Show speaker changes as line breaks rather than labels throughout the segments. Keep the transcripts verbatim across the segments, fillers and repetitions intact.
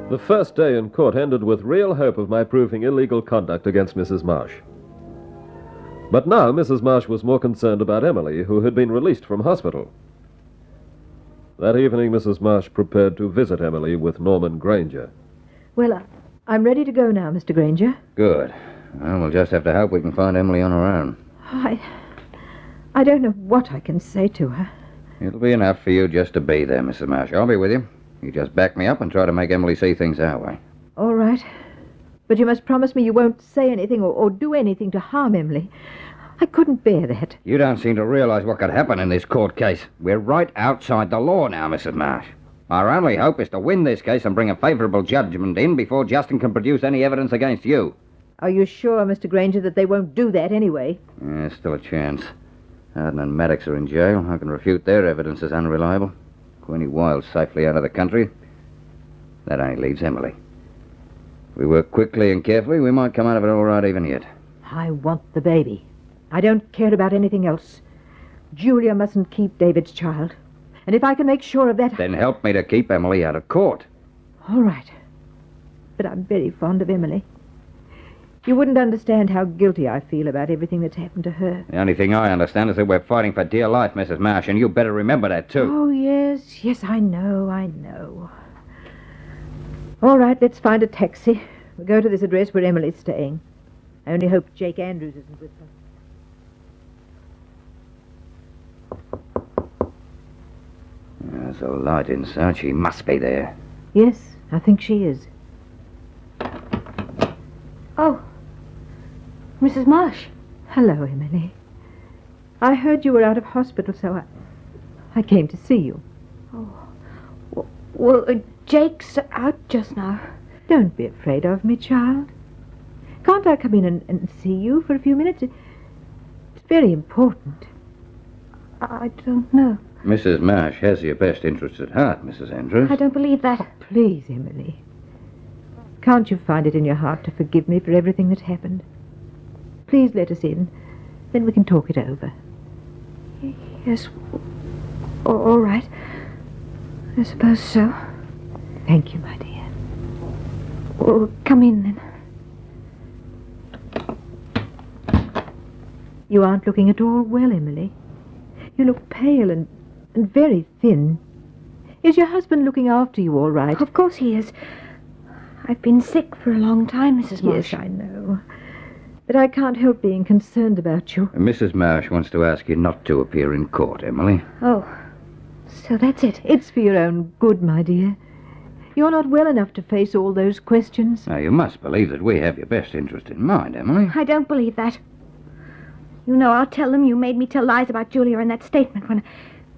The first day in court ended with real hope of my proving illegal conduct against Missus Marsh. But now Missus Marsh was more concerned about Emily, who had been released from hospital. That evening, Missus Marsh prepared to visit Emily with Norman Granger.
Well, uh, I'm ready to go now, Mister Granger.
Good. Well, we'll just have to hope we can find Emily on her own.
I... I don't know what I can say to her.
It'll be enough for you just to be there, Missus Marsh. I'll be with you. You just back me up and try to make Emily see things our way.
All right. But you must promise me you won't say anything or, or do anything to harm Emily. I couldn't bear that.
You don't seem to realize what could happen in this court case. We're right outside the law now, Missus Marsh. Our only hope is to win this case and bring a favorable judgment in before Justin can produce any evidence against you.
Are you sure, Mister Granger, that they won't do that anyway?
Yeah, still a chance. Arden and Maddox are in jail. I can refute their evidence as unreliable. Queenie Wilde's safely out of the country. That only leaves Emily. If we work quickly and carefully, we might come out of it all right even yet.
I want the baby. I don't care about anything else. Julia mustn't keep David's child. And if I can make sure of that...
Then help me to keep Emily out of court.
All right. But I'm very fond of Emily. You wouldn't understand how guilty I feel about everything that's happened to her.
The only thing I understand is that we're fighting for dear life, Missus Marsh, and you better remember that, too.
Oh, yes. Yes, I know, I know. All right, let's find a taxi. We'll go to this address where Emily's staying. I only hope Jake Andrews isn't with her.
There's a light inside. She must be there.
Yes, I think she is.
Oh, Missus Marsh.
Hello, Emily. I heard you were out of hospital, so I, I came to see you.
Oh, well, uh, Jake's out just now.
Don't be afraid of me, child. Can't I come in and, and see you for a few minutes? It's very important.
I don't know.
Missus Marsh has your best interests at heart, Missus Andrews.
I don't believe that.
Oh, please, Emily. Can't you find it in your heart to forgive me for everything that's happened? Please let us in. Then we can talk it over.
Yes. O- all right. I suppose so.
Thank you, my dear.
Well, come in, then.
You aren't looking at all well, Emily. You look pale and, and very thin. Is your husband looking after you all right?
Of course he is. I've been sick for a long time, Missus Marsh.
Yes, I know. But I can't help being concerned about you.
Missus Marsh wants to ask you not to appear in court, Emily.
Oh, so that's it.
It's for your own good, my dear. You're not well enough to face all those questions.
Now, you must believe that we have your best interest in mind, Emily.
I don't believe that. You know, I'll tell them you made me tell lies about Julia in that statement when...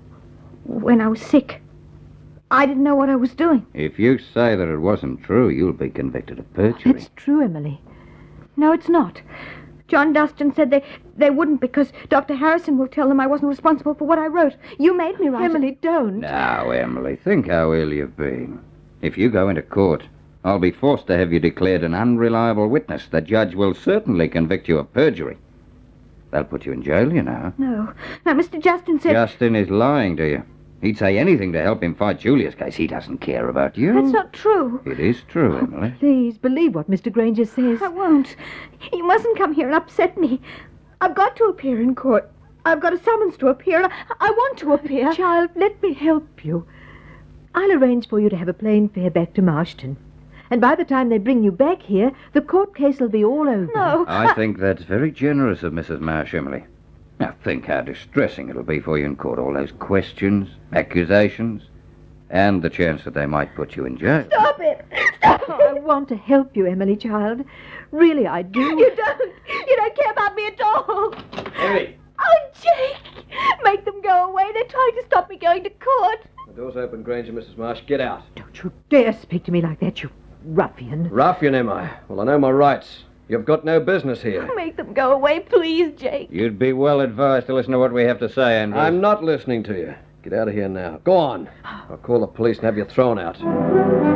when I was sick. I didn't know what I was doing.
If you say that it wasn't true, you'll be convicted of perjury.
It's true, Emily.
No, it's not. John Dustin said they, they wouldn't because Doctor Harrison will tell them I wasn't responsible for what I wrote. You made me write
Emily,
it.
don't.
Now, Emily, think how ill you've been. If you go into court, I'll be forced to have you declared an unreliable witness. The judge will certainly convict you of perjury. They'll put you in jail, you know.
No. Now, Mister Justin said...
Justin is lying to you. He'd say anything to help him fight Julia's case. He doesn't care about you.
That's not true.
It is true, Emily.
Please, believe what Mister Granger says.
I won't. You mustn't come here and upset me. I've got to appear in court. I've got a summons to appear. I, I want to appear.
Child, let me help you. I'll arrange for you to have a plane fare back to Marston. And by the time they bring you back here, the court case will be all over.
No.
I think that's very generous of Missus Marsh, Emily. Now, think how distressing it'll be for you in court. All those questions, accusations, and the chance that they might put you in jail.
Stop it! Stop
Oh, I want to help you, Emily, child. Really, I do.
You don't. You don't care about me at all.
Emily!
Oh, Jake! Make them go away. They're trying to stop me going to court.
The door's open, Granger, Missus Marsh. Get out.
Don't you dare speak to me like that, you ruffian.
Ruffian, am I? Well, I know my rights. You've got no business here.
Make them go away, please, Jake.
You'd be well advised to listen to what we have to say, Andrews.
I'm not listening to you. Get out of here now. Go on. I'll call the police and have you thrown out.